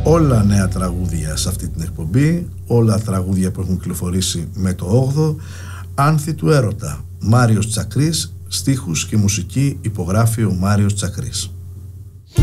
όλα νέα τραγούδια σε αυτή την εκπομπή, όλα τραγούδια που έχουν κυκλοφορήσει με το 8ο. Άνθη του έρωτα, Μάριος Τσακρής, στίχους και μουσική υπογράφει ο Μάριος Τσακρής.